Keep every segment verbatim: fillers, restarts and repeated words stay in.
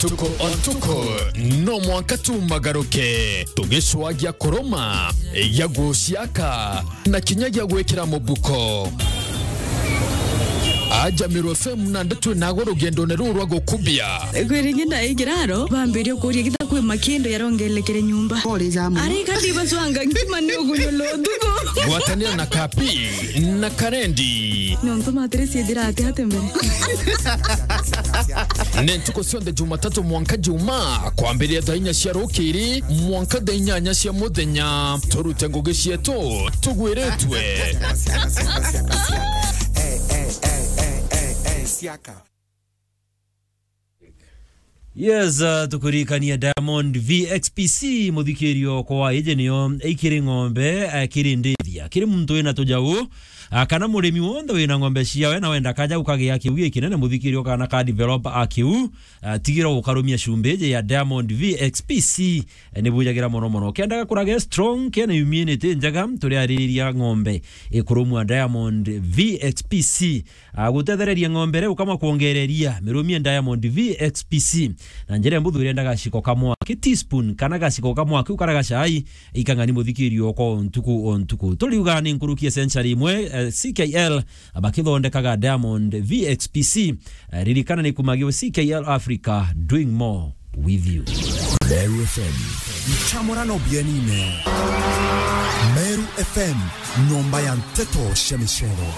Ontuko ontuko no mwanka tumagaruke tugishwagia koroma ya guciaka na kinyagia gwekira mubuko aja Meru F M na ndatu nago rugendo nerurwa gukubia gweringi na igiraro bambirio kuri gita kwe makindo yarongelekere nyumba ari kandi baswanga ngimane ugunyolo dugo gwatanira na kapi na karendi nonto matresi edira ate hatembere nentuko sionde Jumatatu mwanka juma kwambiria dainya cia rukiri mwanka dainya cia muthenya turute ngugi cietu tugwiretwe Yes, uh, tukurikania Diamond V X P C muthikirio kwa ejenio ikiri ng'ombe akiri ndithia kiri muntu ina tujau kana murimi wonde wina ng'ombe ciawe na wenda kaja ukagia kiugie kinene muthikirio kana ka develop akiu tigira ukarumia shumbeje ya Diamond V X P C ni bujagira mono mono kenda kurage strong kene immunity njaga turi ariria ng'ombe ikurumwa Diamond V X P C gutethereria ng'ombe reu kama kuongereria mirumia Diamond V X P C na njere mbuthu renda gashiko kamwa ki teaspoon kana gashiko kamwa ki ukara gashai ikangani muthikirio ko ontuku ontuku tuliuga ni nkurukie century imwe uh, C K L abakithondekaga Diamond V X P C uh, ririkana ni kumagio C K L Africa doing more with you. Meru F M mchamora no bienine Meru F M nomba ya mteto shemishero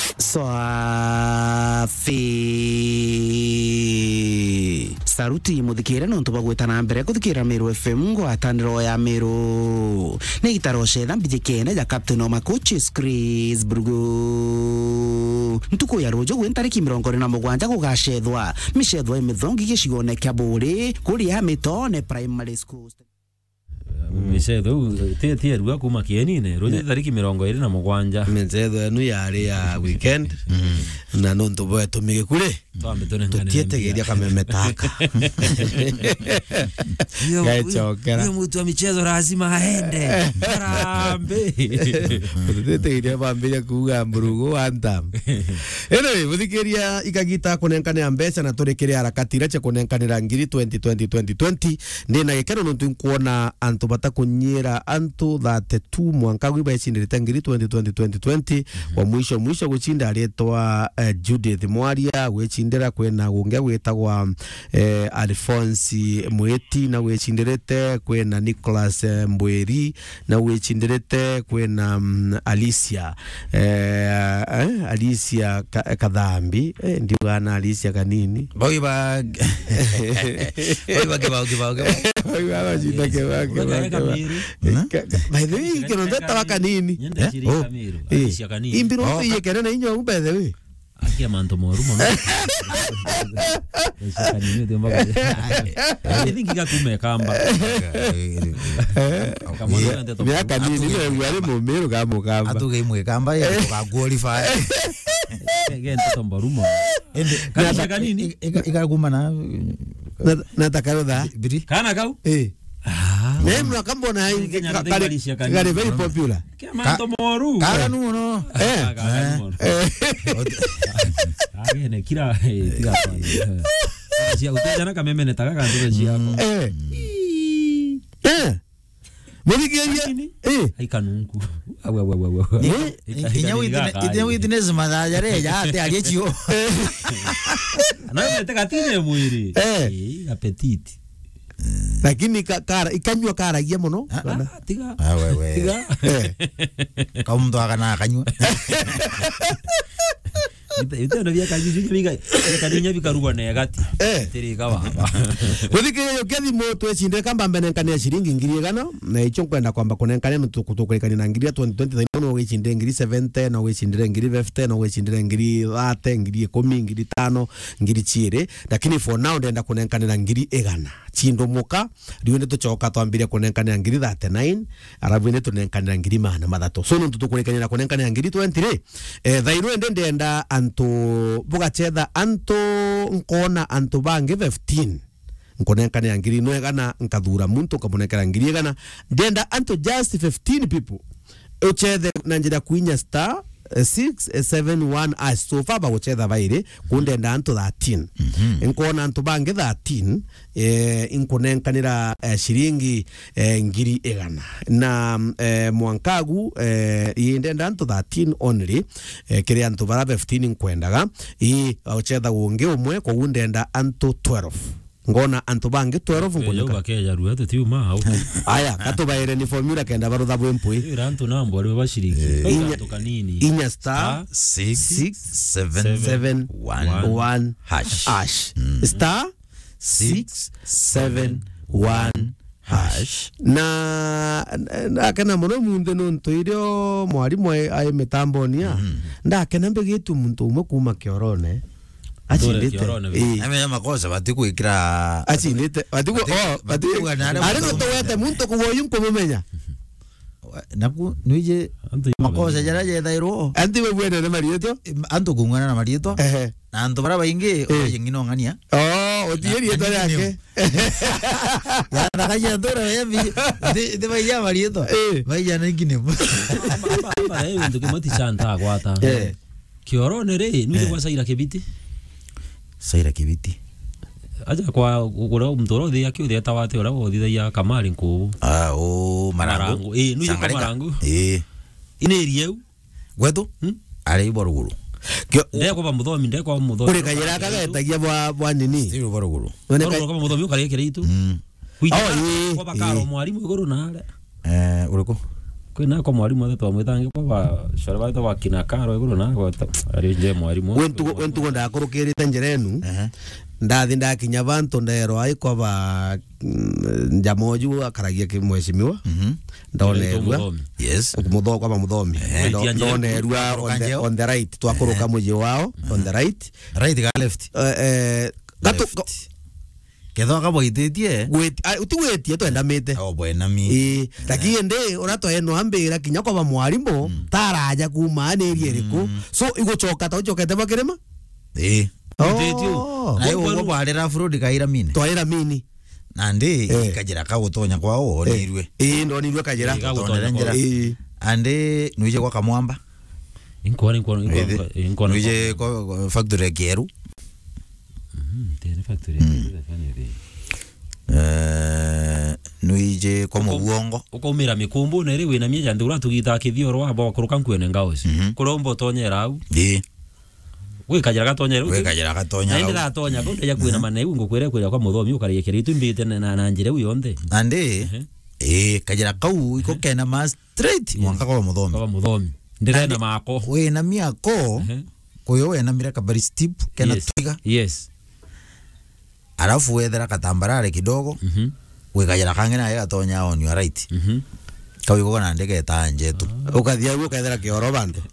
Swafi saruti muthikira no ntubagweta na mbere kuthikira Meru F M ngo atandiro ya Meru ne gitaro sheda mbijekene ya captain oma coaches Chris Brugo ntuko ya rojo wentariki mirongo na mugwanja gugashethwa mishethwa imithongi gicigone kya buri kuri ya mitone primary school Misetho te te ruga kuma kienine roje tariki mirongo iri na mugwanja misetho enu yari ya weekend na no ntobo etumige kure twambe tonengane tutietegeria kamemetaka gachokera yo mtu wa michezo lazima aende karambe tutietegeria bambia kuga mburugo antam anyway muthikiria ikagita kunenkane ambesa na turekeria harakati rache kunenkanira ngiri twenty twenty twenty twenty ndina gekero no tunkuona antu batakunyira antu thirty-two mwanka gwiba icindire ngiri twenty twenty twenty twenty wa mwisho mwisho gucinda aretwa uh, Judith Mwaria gwicindira kwena gunge gwitagwa uh, Alphonse Mweti na gwicindirete kwena Nicholas uh, Mbweri na gwicindirete kwena um, Alicia uh, uh, Alicia Kadhambi eh, ndio ana Alicia kanini boiba boiba kibao kibao boiba jina kibao by the way kino ndeta wakanini oh Alicia kanini imbiro yekere na inyo by the way akia manto moru mono Alicia kanini ndio mbaga I think ikakume kamba kama ndio miaka nini ndio yale momero kama kamba atuge imwe kamba ya kwa qualify gento tomborumo Alicia kanini ikaguma na na takaroda kana kau eh ah nemu akambona hai kale very popular manto moru kana nuno eh agene kira tira sia utejana kameme netaka kanduga ciako eh eh mudigeria eh aikanunku awu awu awu inyawi inyawi dinezi madajare ya ate aliechio na meteka tine mwiri eh apetite lakini kara ikanywa kara gie muno tiga ah wewe tiga kama mtu akana akanywa ite ndo vya kaji biga kadinya bikarugwa ne gati tiri kawa withikire yo kethi moto ecinde kamba mbenenkania shilingi ngiri igana na icho kwenda kwamba kunenkania nutukutukurikania na ngiri twenty twenty no wicinde ngiri seventy no wicindire ngiri fifty no wicindire ngiri thirty ngiri ten ngiri five ngiri chire lakini for now ndenda kunenkania ngiri igana chindo muka riwende tuchoka twambire kunenkania ngiri thirty-nine arabwine tunenkania ngiri mana mathato so nutukurekania kunenkania ngiri twenty re eh thairo ende ndenda anto bugachetha anto nkona anto bange fifteen nkonenkania ngiri no egana nkathura muntu kamunekera ngiri egana ndenda anto just fifteen people uchethe na njira kuinya star six seven one hash so far baguchetha baire kundenda antu thirteen inkona antu bangi thirteen eh inkunenkanira eh, shiringi eh, ngiri igana na eh, mwankagu eh, indenda antu thirteen only eh, kiri antu bara fifteen inkwendaga i baguchetha gungi umwe ko undenda antu twelve ngona antu bangi twelve nkuneka bakeja rueto tiu ma aya katubaire ni formula kenda barutha bwempui irantu nambo ari bashiriki inya kanini inya star six six seven seven one one hash hash star six seven one hash na ndakena muno munde nonto irio mwarimu ai mitambonia ndakena mbegitu muntu umwe kuma Kiorone achindite eh ame makosa batikuikira achindite batiku oh batiku ari no towete muntu kuwoyun kumumenya naku nuije makosa jara je dairo anti we bwene na marieto antu kungana na marieto eh na antu bara bainge oye ngino ngania oh otieri eto yake ya na kaya dora ya de de vaya marieto vaya na ngine baba eh ndo kimoti chanta kwata eh Kiorone re nuije kwa saira kebiti saira kibiti aja kwa gukura mtoro thi akio thi tawate ora wothi ya kamari nku ah o marangu eh nuije kwa marangu eh ine rieu gwetu ari iboruguru nde kwa muthomi nde kwa muthomi kuri kayira kagetagia bwa bwa nini siri iboruguru nde kwa muthomi ukari kire itu kuija kwa bakaro mwarimu iguru nare eh uriko kwina kwa mwarimu atatu amwitange kwa ba shoraba to wakina karo iguru na kwa ari je mwarimu wentu wentu nda kurukirite njerenu ndathi ndakinya bantu ndero ai kwa ba njamoju akaragia kimweshimiwa ndonerwa yes mutho kwa muthomi ndonerwa on the right twakuruka muji wao on the right right ga left eh gato ketho kaboitetie wait utiwetie twenda mite oh bwena mi eh lakini ende orato eno ambira kinya kwa mwarimu taraja kuma neri eriku so igucoka ta ucokete bakirema eh oh na yo bwarera frodi kaira mini twaira mini nande kajira ka gutonya kwao nirwe eh ndo nirwe kajira eh ande nuije kwa kamwamba inkora inkora inkora nuije kwa factory Keru tene factory eh nuije kwa mugongo ukomira mikumbu nere wina mieja ndura tugita kithio rwa bo kuruka nkwene ngaoci kurombo tonyera au ndi we kajira gatonyera we kajira gatonya nende gatonya kunde ya kwina maneu ngukwere kwira kwa muthomi ukari kiritu mbite na na njire uyonde ande eh kajira kau iko kena ma straight wanka kwa muthomi kwa muthomi ndire na mako we na miako koyo we na miraka bari steep kena tiga yes alafu wethera katambarare kidogo mhm we kajira kangena ya gatonya on your right mhm kawi ko na ndege tanje tu ukathia uko kathera kioro bandu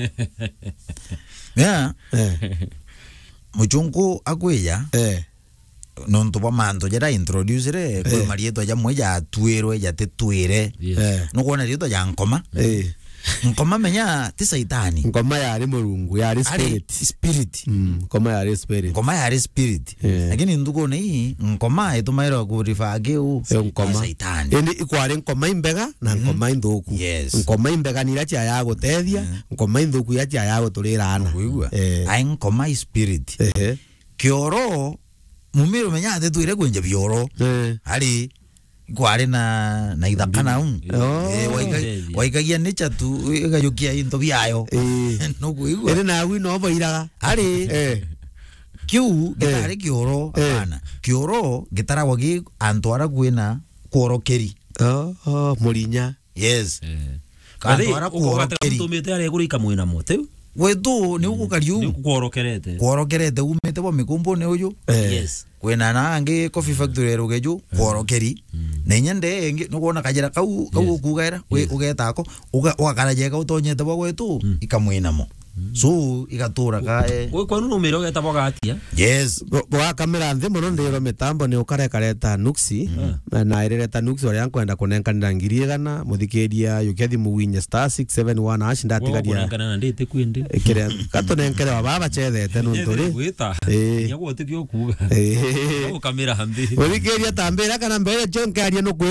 ya muchungu akweya eh nonto ba manto jera introduce re ko marieto ya moya tuero ya te tuere eh no kona rieto ya nkoma eh nkoma menya ti saitani ngoma yari murungu yari spirit spirit mm ngoma yari spirit ngoma yari spirit lakini nduko nei ngoma etumaira ku rifage u ngoma saitani indi ikwari ngoma imbega na ngoma indhuku ngoma imbega ni racha ya gutethia ngoma indhuku ya cha ya guturirana eh ai ngoma spirit eh Kioro mumiro menya te tuire kwenje bioro ali kwari na na idakana un eh waiga waiga ni chatu igayukia into biayo no kuigwa ere na wi no boiraga ari eh kiu gitari Kioro bana Kioro gitaragwa gi antwara kwina kuorokeri oh oh murinya yes kantwara kuorokeri tumite ari kurika mwina mote wetu ni ukukariu ni kuorokerete kuorokerete umete bo mikumbo ne uyu yes kwena nange coffee factory rogeju kuorokeri nenyende ngi nukona kajira kau kau kugaira we ugetako uga wakaraje ka utonyete bo wetu ikamwinamo so igatura ka we kwa nuno mero geta bogatia yes bo kamera nthi muno ndiro mitambo ni ukare kareta nuksi na ireta nuksi ori yankwenda kunenkanira ngiri igana muthikiria yukethi muwinye star six seven one hash ndatigaria kunengana ndite kwinde kire katunenkere baba chethete nunturi gwita nyago tikio kuga eh kamera hambi muthikiria tambira kana mbere chonke aria no kwegwa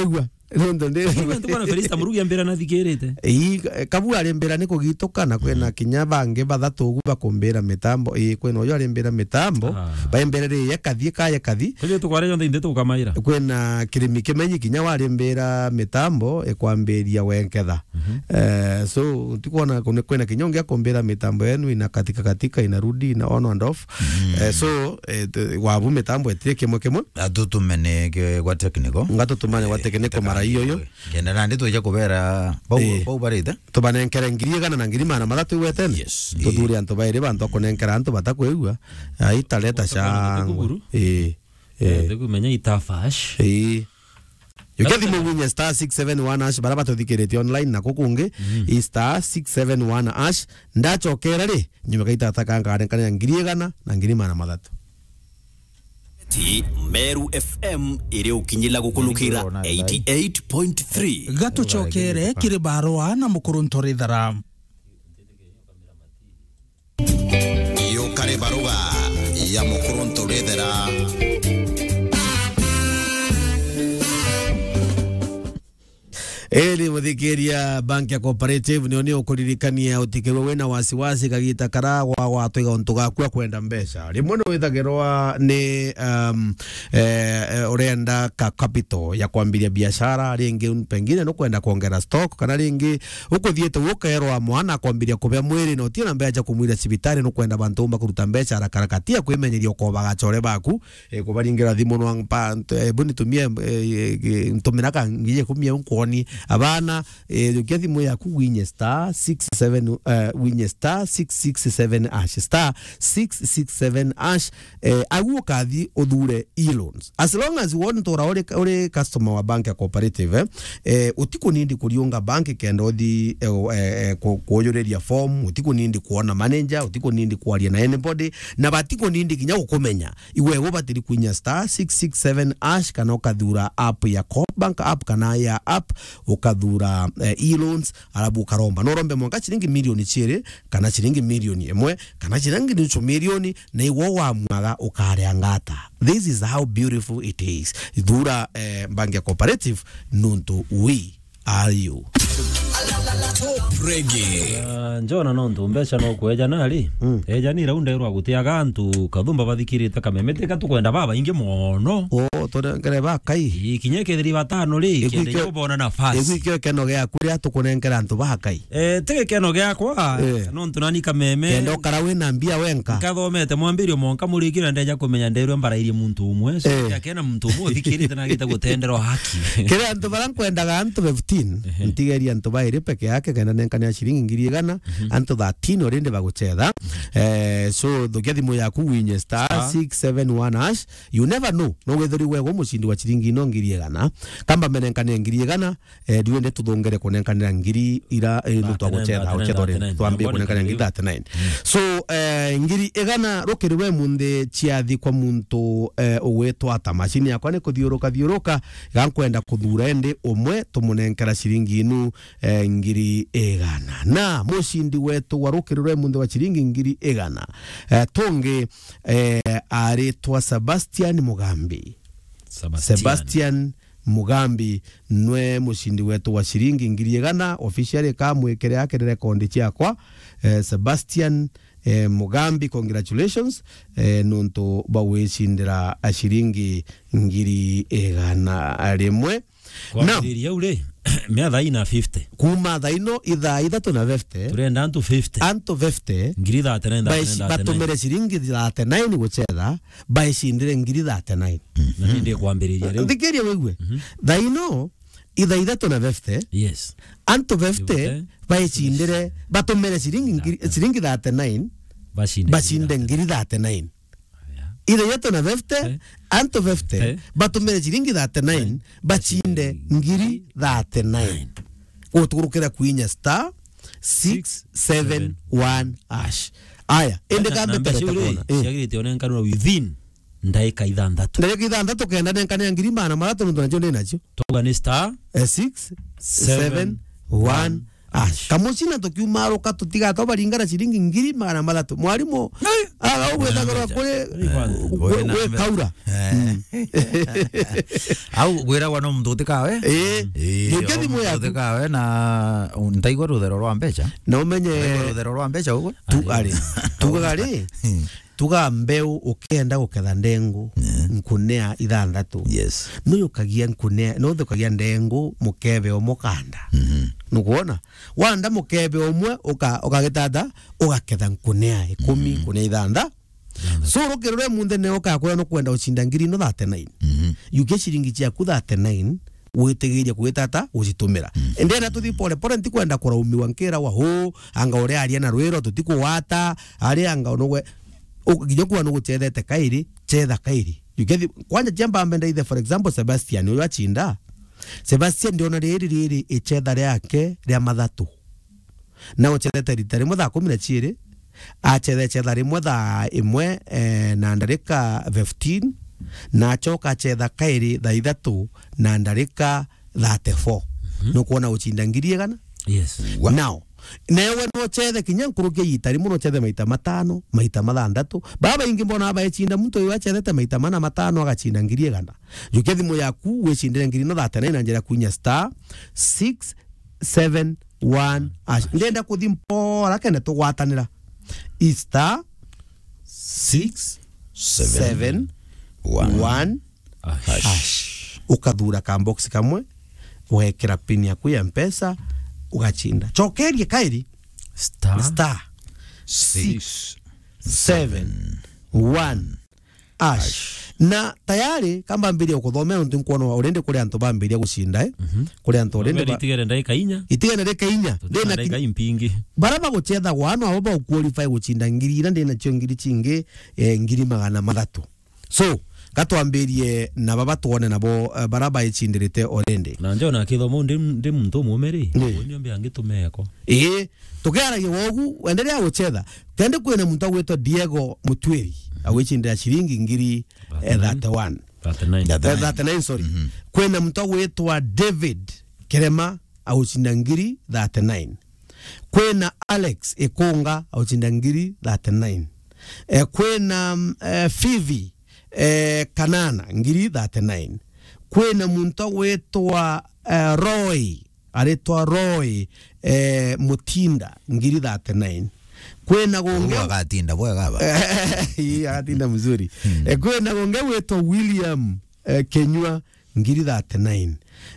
nondo ndi tukona Felista Murugi ambira na thikirite ii kabu arembera ni kugitukana kwena kinya bange bathatu ugu bakumbira mitambo ii kwena uyo arembera mitambo baemberere yakathie kaya kathi kuje tukware yonde inde tukamaira kwena kirimi kimenyi kinya warembera mitambo ekwambiria wenketha eh so tukona kwena kinyonge akumbira mitambo yenu ina katika katika inarudi ina on and off eh, so wabu mitambo etire kimwe kimwe atutumene kwa technical ngatutumane wa technical mara hiyo hiyo general ndi tuje kubera bau bau barita tubanenkera ngiri gana na ngiri mana mathatu wetene tuthuri antu baire bantu kunenkera antu batakwigua italeta sha eh eh kumenya itafash eh yukethi mugunye star six seven one hash baraba tuthikirite online na kukungi i star six seven one hash ndachokera ri nyuma kaita atakanga arenkana ngiri gana na ngiri mana mathatu Ti Meru F M iri ukinyila gukulukira eighty-eight point three gato chokere kiri barua na mukuruntori dhara iyo kare baruga ya mukuruntori dhara Eli muthikiria bank ya cooperative ni oni ukuririkania utikirwe wena wasiwasi kagita karagwa watwiga untu gakua kwenda mbeca rimwe no withagirwa ni um, eh, urenda ka capital ya kwambiria biashara ringi pengine no kwenda kuongera stock kana ringi ukuthiete ukaerwa mwana kwambiria kubya mwiri no tina mbeca kumwira cibitari no kwenda bantu umba kuruta mbeca arakarakatia kwimenyeria ukoba gachore baku e, kubaringira thimu no e, buni tumie e, ntumiraka ngiye kumie unkoni abana yukethi mo yaku winye star six seven uh, winye star six six seven ash star six six seven ash eh, agu kathi udhure e-loans as long as you want to ore ore customer wa bank ya cooperative eh, utiko nindi kuriunga bank kenda othi eh, eh, kuoyoreria form utiko nindi kuona manager utiko nindi kwaria na anybody na batiko nindi kinya gukumenya iwe go batiri kunya star six six seven ash kana ukathura app ya Coop Bank app kana ya app ukathura uh, e-loans arabu karomba no rombe mwanka chiringi milioni chire kana chiringi milioni emwe kana chiringi nusu milioni na iwo wa mwaga ukare ngata. This is how beautiful it is. Thura uh, bank ya cooperative nuntu we are you. Top Reggae. Uh, njona nontu mbeca no kweja nali mm. eja ni raunda irwa gutiaga antu kathumba bathikirite kamemete katukwenda baba inge mono o tore ba kai ikinyeke thiri batano ri kende yobona nafasi egwikyo keno gya kuria tukunenkera antu ba kai eh tege keno gya kwa eh. nontu nani kameme kendo karawe na mbia wenka kathomete mwambirio monka murikira ndeja kumenya nderwe mbarairie muntu umwe so eh. yakena muntu umwe thikirite na gita gutendero haki kire antu barankwenda antu fifteen ntigeria antu baire peke yake kenda nenkania shiringi ngiri gana antu thirteen orinde baguchetha eh so thugethi mo yaku winye star six seven one hash you never know no wethori wego mucindi wa shiringi no ngiri gana kamba menenkania ngiri gana eh diwende tuthongere kunenkanira ngiri ira no twaguchetha uchethore twambi kunenkanira ngiri thirty-nine so eh ngiri gana rokiriwe munde chiathi kwa muntu eh ugwetwa ta machine yakwa ne kuthiuruka thiuruka gankwenda kuthura ende umwe tumunenkera shiringi inu eh, ngiri egana na mushindi wetu warukirwe munde wa chiringi ngiri egana eh, tonge eh, aretwa Sebastian Mugambi Sebastian, Sebastian Mugambi nwe mushindi wetu wa shiringi ngiri egana officially kamwekere yake record chiakwa eh, Sebastian eh, Mugambi congratulations eh, nuntu baweshindira ashiringi ngiri egana rimwe na ndiria ule mea thaina fifty kuma thaino itha ithatu na fifty turenda antu fifty antu fifty ngiri thirty-nine batumire ciringi thirty-nine guchetha baicindire ngiri thirty-nine na ndi kwambiriria riu thikiria wewe thaino itha ithatu na fifty yes antu fifty baicindire batumire ciringi ciringi thirty-nine bacinde ngiri thirty-nine ida yeto na fifty anto fifty batumire ciringi thirty-nine bachinde ngiri thirty-nine uturukira kuinya star six seven one hash aya ende kambe telefona yagirite onenkanura within ndaika ithanthatu ndaika ithanthatu kenda nenkane ngiri mana maratu ndo nacho ndi nacho toga ni star six seven one Ah, kamucina tukiumaro katutiga to baringana ciringi ngiri magana mathatu. Mwalimu aga ugweta gora kure we kaura. Au gwira wana mtuti kawe? Eh. Ngethi mo ya kawe na ntaigwa ruthero rwa mbeca. Na umenye ruthero rwa mbeca ugo? Tu ari. Tuga ari. Tuga mbeu ukenda guketha ndengu nkunea ithandatu. Yes. No yukagia nkunea no thukagia ndengu mukebe o mukanda. Mhm. Nukuona wanda mukebe omwe uka ukagitata ugaketha nkunea ikumi kunea ithanda. So rokirore munde ne ukakora no kwenda ucinda ngiri no thirty-nine. Mhm. Yuke ciringi ciaku thirty-nine witegeria gwitata ucitumira ende na tuthi pole pole ntikwenda kuraumiwa nkira wa ho anga ore aria na rwiro tutikuwata ari anga onogwe ugiye kuwa no gucethete kairi chetha kairi you get kwanja jamba ambenda either for example Sebastian uyu achinda Sebastian ndio na riri riri ichetha riake ria mathatu na uchethete ritari mutha kumi na chiri achethe chetha rimwe tha imwe eh, na ndarika fifteen na choka chetha kairi tha ithatu na ndarika thirty-four mm -hmm. no kuona uchinda ngiri gana yes wow. Now newe no chethe kinya nkuruke yitari muno chethe maita matano maita mathandatu baba ingi mbona aba echinda muntu uyu achethete maita mana matano agachinda ngiri gana yuke thimu yaku wechindire ngiri no thirty-nine na njira kunya star six seven one ash ndenda kuthimpo kene tugwatanira star six seven one hash ukathura ka box kamwe wekera pin yaku ya mpesa ugachinda chokerie kairi star star six seven one ash na tayari kamba mbili ukuthomera ntu nkuona urende kuri antu bambiria gucinda eh kuri antu urende ba itigere ndaika inya itigere ndaika inya ndena ndaika impingi baraba guchetha gwano abo ba qualify gucinda ngiri ira ndena cio ngiri cingi eh, ngiri magana mathatu so katwambirie na baba tuone nabo uh, baraba ichindirite orende na njona kithomo ndi ndi muntu mumeri niombe angitumeko eh tukeragie wogu endelea guchetha tende kwena muntu agwetwa Diego Mutwiri awechindira shiringi ngiri thirty-one thirty-nine sorry mm -hmm. Kwena muntu agwetwa David Kerema awechinda ngiri thirty-nine kwena Alex Ekonga awechinda ngiri thirty-nine eh, kwena uh, Fivi eh, Kanana ngiri thirty-nine kwena muntu agwetwa uh, Roy aretwa Roy eh, Mutinda ngiri thirty-nine kwena gonge agatinda bwa gaba yi agatinda mzuri e kwena gonge weto William eh, Kenywa ngiri thirty-nine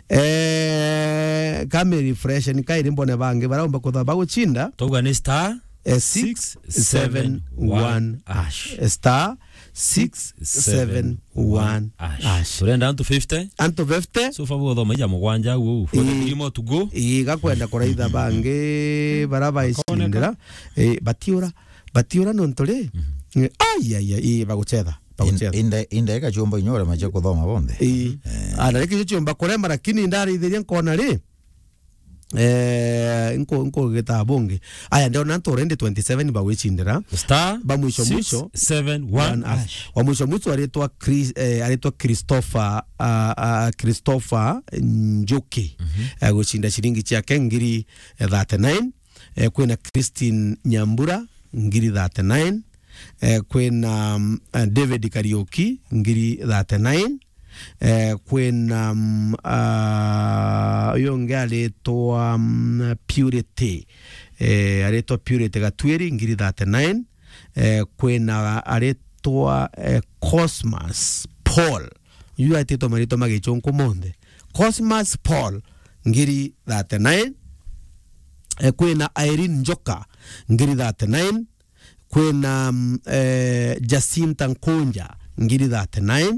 eh kame refresh ni kairi mbone bange baraomba kuthaba guchinda togwa ni star six seven one ash star six seven one ash turenda antu fifty antu fifty so fabu thoma ya mugwanja wu ndimo to go i gakwenda kuraitha bange baraba icindira eh batiura batiura no ntore ai ai ai baguchetha baguchetha inde inde ka chombo inyore mache kuthoma bonde eh ana reke chomba kurema lakini ndari thiria nkona ri eh nko nko geta bonge aya ndio nanto rende twenty-seven ba wechindira star ba mwisho mwisho seven one ash wa mwisho mwisho aletwa Chris eh, aletwa Christopher uh, uh, Christopher Njoki mm -hmm. uh, gushinda shiringi chake ngiri uh, thirty-nine uh, kwena Christine Nyambura ngiri thirty-nine uh, kwena um, uh, David Karioki ngiri thirty-nine eh kwena um, uh, yonge aletwa um, Purity eh aletwa Purity Gatwiri ngiri thirty-nine eh kwena aletwa eh, Cosmas Paul yu atito marito magichonko monde Cosmas Paul ngiri thirty-nine eh kwena Irene Njoka ngiri thirty-nine kwena um, eh, Jacinta Nkonja ngiri thirty-nine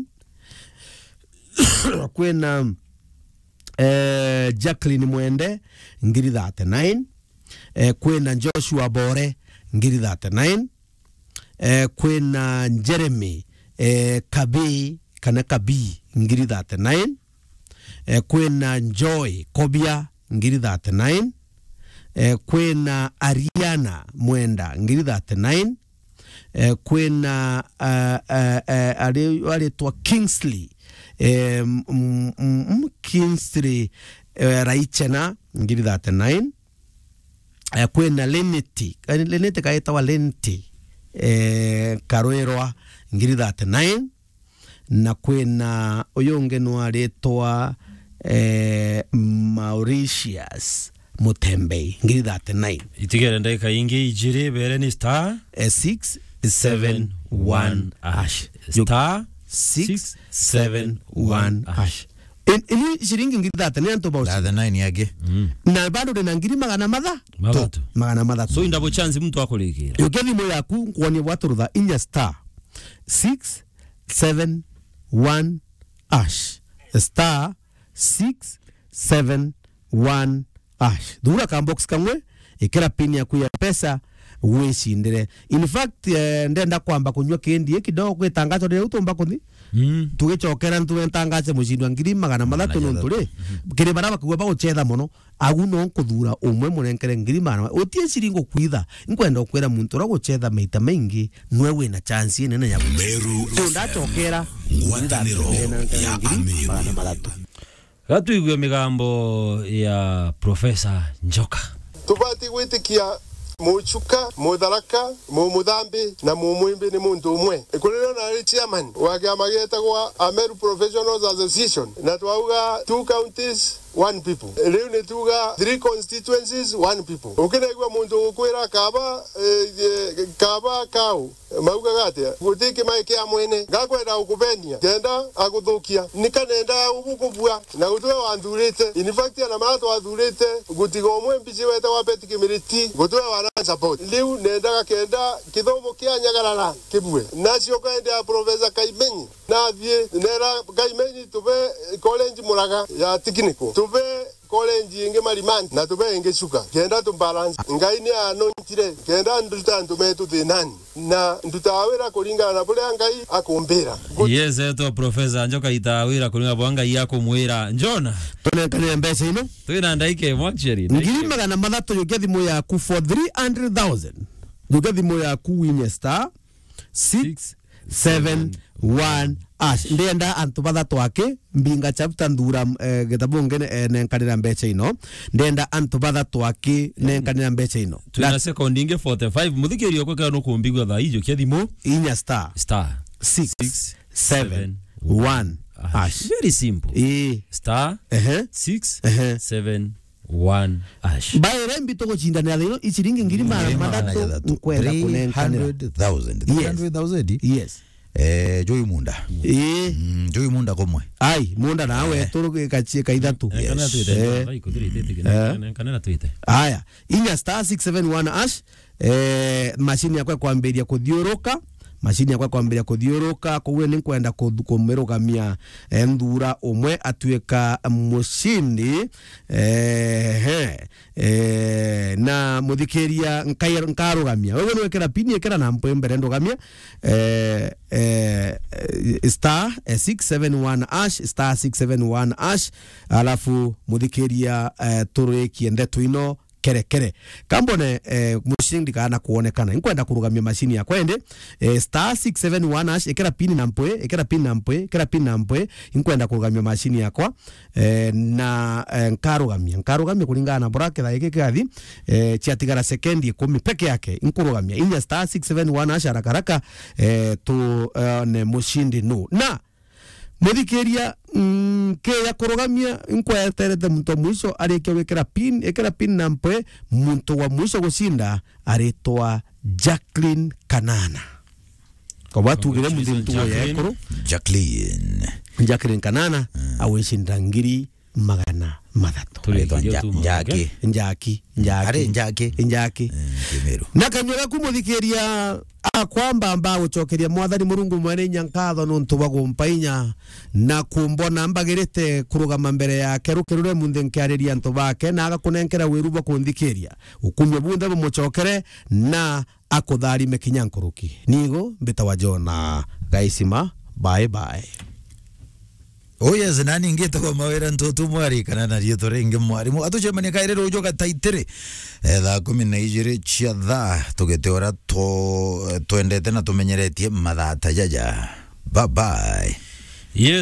kwena eh, Jacqueline Mwende ngiri thirty-nine eh, kwena Joshua Bore ngiri thirty-nine eh, kwena Jeremy eh, Kabi kana Kabi ngiri thirty-nine eh, kwena Joy Kobia ngiri thirty-nine eh, kwena Ariana Mwenda ngiri thirty-nine eh, kwena uh, uh, uh, aletwa Kingsley eh, mm, mm, Kingsley eh, Raichena ngiri thirty-nine eh, kwena Lenity Lenity kaitawa Lenity eh, Karwerwa ngiri thirty-nine na kwena oyonge no aretwa eh, Mauritius Mutembei ngiri thirty-nine itigere ndeka ingi ijire bere ni star eh, six seven one hash star six seven one hash in ini shiringi ngiri thirty nine to bausi thirty-nine yage na bado de ngiri magana matha mathatu magana matha so indabo chance mtu akorekera yokethi mo yaku kwani waturutha inya star six seven one hash star six seven one hash dura ka box kamwe ikera pin yaku ya pesa weshindire in fact uh, ndenda kwamba kunywa kendi kidogo kwetangazo rero utumba kuthi mm. tugicokera ntuentangaze mushindwa ngiri magana mathatu nunturi kire bara bakugwa ba uchetha muno aguno kuthura umwe murenkere ngiri magana utie ciringo kwitha inkwenda ukwira muntu ra guchetha meita maingi nwe wina chance nene ya Meru ndachokera ngwataniro ya Ameru magana mathatu gatuigwe migambo ya Professor Njoka tubati gwitikia muchuka mutharaka mumuthambi na mumwimbi ni muntu umwe ikuriro na ri chairman wa kiama getagwa Ameru Professionals Association na twauga two counties one people leo ni tuga three constituencies one people ukinaigwa muntu ukwira kaba e, kaba kau mauga gate gutiki maike amwene ngakwenda ukubenia kenda aguthukia nikanenda ubukubua na gutwe wanthurite in fact na marato wathurite gutigo mwe mbici weta wa beti kimiriti gutwe wana support leo nenda kenda kithomo kia nyagarara kibwe nacio kaenda Professor Kaimenyi na thie nera Kaimenyi tube college muraga ya technical tube college inge marimani na tube inge shuka kenda tu balance ngai ni anointire kenda nduta ntumetu thinani na ndutawira kuringana na bule ngai akumbira yes eto Professor Njoka itawira kuringa bwanga yako mwira njona tonekane mbese ino twina ndaike actually ngiri magana mathatu yogethi mo yaku for three hundred thousand yogethi mo yaku winye star six seven one ash ndenda antu bathatu ake mbinga chapter ndura eh, getabu ngene eh, nenkanira mbeche ino ndenda antu bathatu ake nenkanira mbeche ino tuna second inge forty-five muthikirio kwa no kumbigwa tha ijo kethimo inya star star six seven one ash very simple eh star eh six seven one ash bayere mbito ko chinda na lero ichiringi ngiri mara mathatu kwenda kunenkanira three hundred thousand three hundred thousand yes eh Joy Munda eh mm, Joy Munda komwe ai Munda nawe eh. turu kachie kaithatu kanena twite aya inya star six seven one ash eh machine yakwa kwamberia kuthiuruka machine yakwa kwamberia kuthiuruka kuwe ni kwenda kumerugamia endura umwe atuika mushindi eh eh na muthikiria nkaya nkarugamia wewe nwekera pini ekera na mpo mbere ndogamia eh eh star eh, six seven one ash star six seven one ash alafu muthikiria eh, turiki ndetu ino kere kere kambone eh, mushindi kana kuonekana inkwenda kurugamia mashini ya kwende eh, star six seven one hash ekera pin na mpoe ekera pin na mpoe ekera pin na mpoe inkwenda kurugamia mashini yakwa eh, na eh, nkarugamia nkarugamia kulingana na borake la yeke kathi eh, chiatigara sekendi kumi peke yake inkurugamia inya star six seven one hash haraka haraka eh, tu uh, ne mushindi no na muthikiria mm, ke ya kurugamia inkwa terete muntu mwisho areke wekera pin ekera pin na mpe muntu wa mwisho gushinda aretwa Jacqueline Kanana kwa watu gire muntu ya ekuru Jacqueline Jacqueline Kanana hmm. aweshinda ngiri magana mathatu tuletwa njaki njaki njaki are njaki njaki kimeru nakanyora kumuthikiria akwamba amba gucokeria mwathani murungu mwene nyankatho nuntu bagumpainya na kumbona mbagirite kurugama mbere yake rukirure munde nkiariria ntu bake na agakunenkera wiruba kunthikiria ukumye bunde bumucokere na akutharime kinyankuruki nigo mbitawa Jona gaisima bye bye. Oya zinani ngeta kwa mawera ntoto mwari kana na rieto renge mwari mu atuche mane kairero ujoka taitere etha kumi na igiri cia thaa tugeteora to twendete na tumenyeretie mathata jaja bye bye. Yes zinani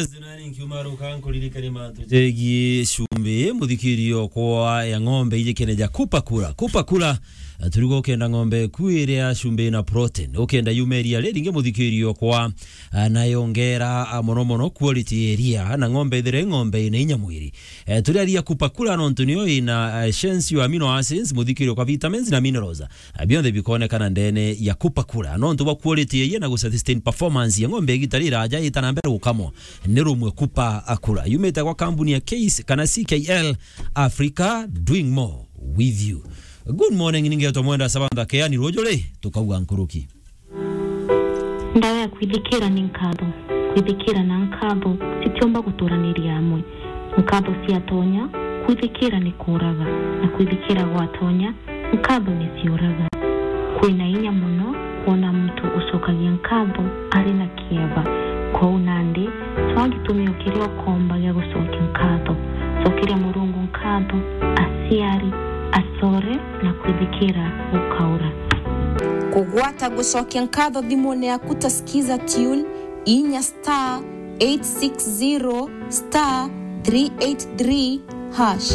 thank you maruka nkulirikane mantu jegi shumbe muthikirio kwa ya ng'ombe ije keneja kupa kula kupa kula turigo kenda ng'ombe kuiria shumbe na protein okenda yumeria ringe muthikirio kwa nayongera mono mono quality area na ng'ombe thire ng'ombe ina inya mwiri turiaria kupa kula no ntunio ina essential amino acids muthikirio kwa vitamins na minerals bionde bikone kana ndene ya kupa kula no ntuba quality area na sustain performance ya ng'ombe gitarira aja itana mbere ukamo nerumwe kupa akula yumeta kwa kampuni ya Case kana C K L Africa doing more with you. Good morning ninge tomwenda sabanda keani rojole tukauga nkuruki ndawe ya kwithikira ni nkatho kwithikira na nkatho sitiomba guturaniria amwe nkatho siatonya kwithikira ni kuraga na kwithikira gwatonya nkatho ni ciuraga kwina inya muno kuona mtu ucokagia nkatho ari na kieba kwa unandi twagitumia ukirio komba ya gucokia nkatho cokiria murungu nkatho asiari asore na kwithikira ukaura kugwata gucokia nkatho thimune yaku tasikiza tune inya star eight six zero star three eight three hash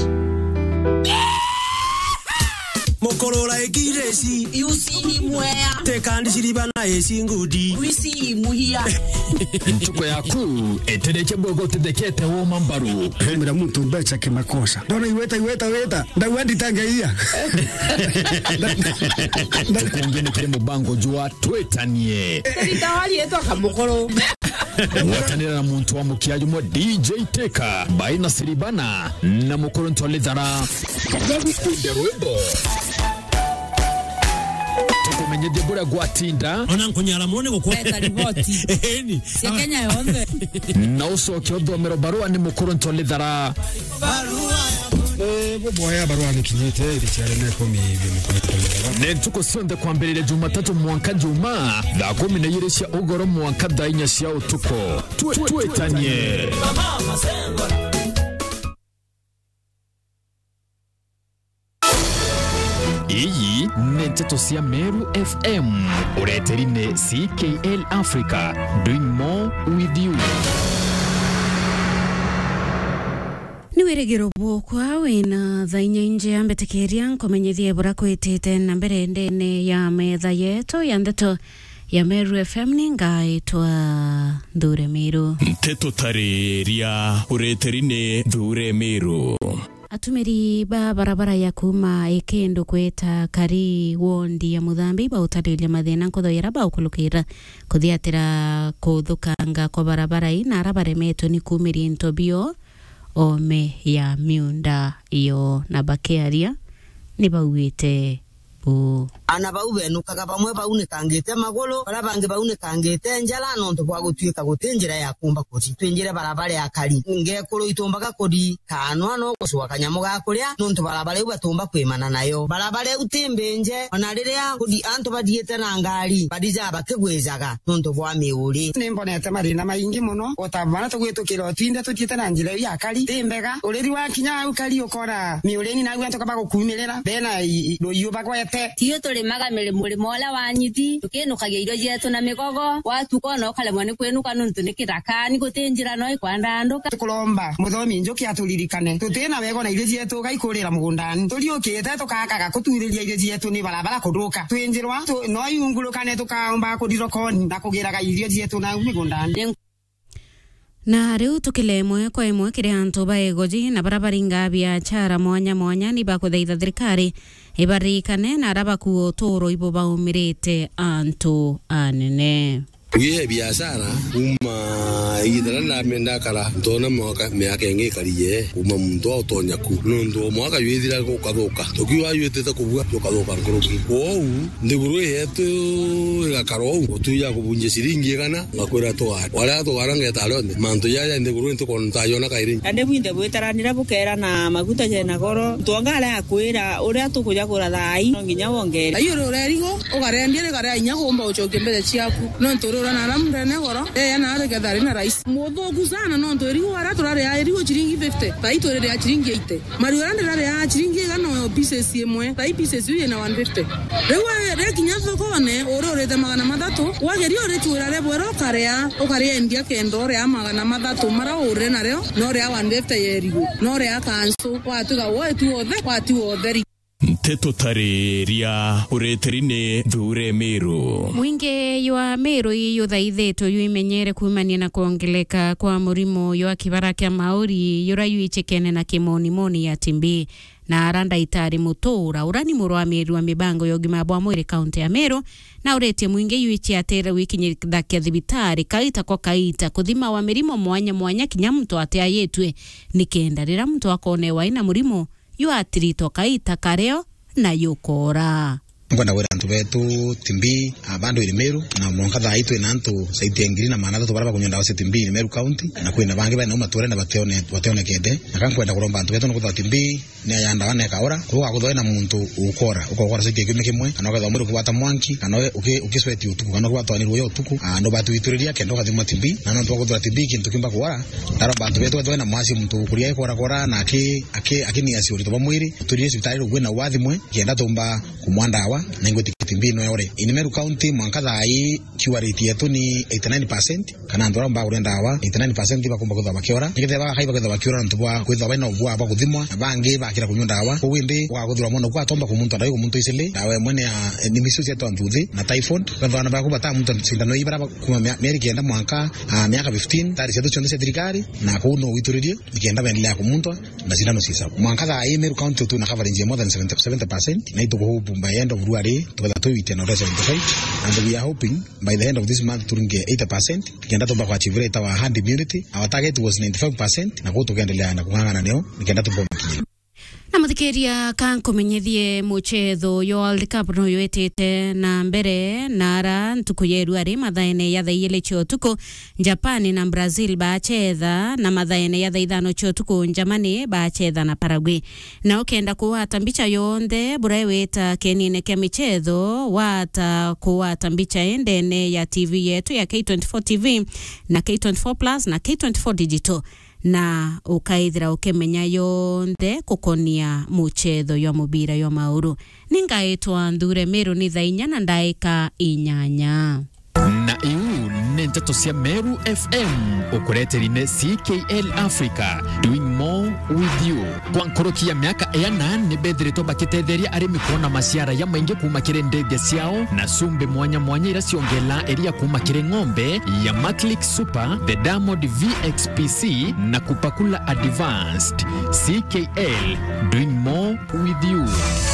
Mokorora ekiresi yusi mwea tekandi shiribana esingudi wisi muhia nchuko yaku etereke bogo tedekete wo mambaru mira mtu mbecha kimakosa ndona iweta iweta weta ndawandi tangaia tukungene kile mubango jua twetanie tawali yetu akamukoro watanira na muntu wa mukiaji mwa D J Teka baina siribana na mukoro ntolezara ndagukunde rwembo tukumenye debora gwatinda ona nkunyara mone gukwa beta riboti eni sekenya yonde na usoke odomero barua ni mukoro ntolezara barua eh boya barua ni kinyete ilichare na komi hivi mukoro ne tuko sonde kwa mbelele Jumatatu mwanka Juma da kumi na yirisha ogoro mwanka dainya sia utuko twetanie iyi nenteto sia Meru F M ureterine C K L Africa doing more with you. Niweregero bokwa wena thainya inje ambetekeria nkomenyithie bura kwitite na mbere ndene ya metha yetu ya ndeto ya Meru F M ningaitwa Ndure Miru nteto tareria ureterine Ndure Miru atumiri ba barabara ya kuma ekendo kweta kari wondi ya Muthambi ba utarilia mathina nkothoira ba ukulukira kuthiatira kuthukanga kwa barabara ina arabaremeto ni kumiri ntobio ome ya miunda iyo na bakearia ni bauite bu ana baubenukaga bamwe baunekangite magolo bara bange baunekangite njala nonto bwa gutwika gutinjira ya kumba kuti twinjire barabara ya kali ngekolo itombaga kodi kanwa no guswa kanyamo ga kuria nonto barabara ubatomba kwimana nayo barabara utimbenje ona riria kodi anto badiete na ngari badija bakegwezaga nonto bwa miuri nimbonete marina maingi muno otabana tugwitukira twinde tutiete na njira ya kali timbega uriri wa kinya ukali ukora miureni na gwanto kaba gukumirira bena royuba gwete tiyo tole maga mele mole mola wanyiti tukenukagia irio jetu na migogo watu kona okalemwa ni kwenuka nuntu nikiraka ni gutinjira no ikwanda nduka tukulomba muthomi njuki atulirikane tutena wego na irio jetu gaikurira mugundani turiukite tukakaga kuturiria irio jetu ni barabara kuduka twinjirwa no yungurukane tukaomba kudirokoni na kugiraga irio jetu na migundani na riu tukilemwe kwa imwe kiri antu baegoji na barabaringa biachara mwanya mwanya ni bakuthaitha thirikari ibarikane na arabaku uturo ibo baumirite antu anene Uye biashara uma idara na menda kala ndona mwaka miaka yengi kaliye uma mtu otonya ku ndo mwaka yidira ko kadoka tokiwa yete kubwa yo kadoka nkoroki wo ndiguru yetu igakaro utuya kubunje siringi kana ngakwira to wala to waranga talonde manto ya ndiguru nto konta yona kairi ande bwinde bwetaranira bukera na maguta je na goro twangala akwira uria tukuja kura thai no nginya wongere ayuro rerigo ugarendire gara inya gomba ucoke mbere ciaku no ntoro kurura na ramrene goro e na are gadari na rais muthuku sana no ntori wara turare ya irigo chiringi fifty tai turare ya chiringi eighty mariora ndare ya chiringi gano pieces imwe tai pieces yu na one fifty rewa re kinya thoko ne orore de magana mathatu wagerio re turare bwero karea okaria endia kendo re magana mathatu mara ore na reo no re one fifty yerigo no re akanso watuga wetu othe watu othe Nteto tareria ureterine dhure Meru. Mwinge ywa Meru iyo thaithetwo yu imenyere kuimania na kuongeleka kwa murimo ywa kibara kia mauri yura yu ichekene na kimoni moni ya timbi na aranda itari mutura urani muru wa Meru wa mibango ya ugima bwa mwere kaunti ya Meru na uretie mwinge yu ichi atera wiki nyirikidhakia thibitari kaita kwa kaita kuthima wa mirimo mwanya mwanya kinya mtu atea yetwe nikenda rira mtu akone waina murimo yu atirito kaita kareo na yukora. Ngwenda wera ntu betu timbi abando iri Meru na monka tha itu ina ntu saiti ngiri na manatha tubaraba kunyonda wase timbi iri Meru county na kwina bangi bana umatore na bateone bateone kende na kankwenda kuromba ntu betu no kutha timbi ni ayanda wane kaora kuga kuthoe na muntu ukora ukora sike kimwe kimwe kana ukatha muri kubata mwanki kana uki ukisweti utuku kana kubata ni ruyo utuku ando batu ituriria kendo kathima timbi na no tukuthura timbi kintu kimba kuora daromba ntu betu kathoe na mwasi muntu kuria ikora kora na aki aki akini asiuri to bamwiri turiye sibitari rugwena wathimwe kienda tumba kumwandawa na ngoti kitimbino yore in Meru county mwanka thai kiwariti yetu ni eighty-nine percent kana ndora mba urenda wa eighty-nine percent bakumba kutha bakiora nikitheba haiba kutha bakiora ntubwa kwitha bana ubwa ba kuthimwa bangi bakira kunyunda wa kuwindi wa kuthura mono kwa tomba kumuntu ndayo kumuntu isile dawe mwene ya ni misusi yetu antuthi na typhoid kadhana ba kubata muntu sindano ibara kuma meri kienda mwanka miaka fifteen tari setu chonde serikali na kuno wituririe kienda bendelea kumuntu na sindano sisa mwanka thai Meru county tu na coverage more than seventy percent na ituko hope by end of Ruari to to it and seventy-five and we are hoping by the end of this month to get eighty percent kienda to ba achieve rate our herd immunity. Our target was ninety-five percent na kuto kuendelea na kungangana neo kienda to bomba na muthikiria kan kumenyethie muchetho yo World Cup no yoetete na mbere nara ntuku yeru ari mathaene ya thaile chotuko Japan na Brazil baachetha na mathaene ya thaithano chotuko Germany baachetha na Paraguay na ukenda kuwata mbicha yonde buraiweta kenine kia michetho wata kuwata mbicha endene ya T V yetu ya K twenty-four T V na K twenty-four Plus na K twenty-four Digital na ukaithira ukemenya yonde kukonia muchetho yo mubira yo mauru ningaitwa Ndhure Meru ni thainya na ndaika inyanya na iu nentato cia Meru F M ukureterine C K L Africa doing more with you kwa nkorokia miaka ena ni bedhirito bakitetheria arimi kuona masiara ya maingi kuma kire ndege ciao na sumbe mwanya mwanya ira ciongela eria kuma kire ng'ombe ya Maclick Super the Diamond V X P C na kupakula advanced. C K L doing more with you.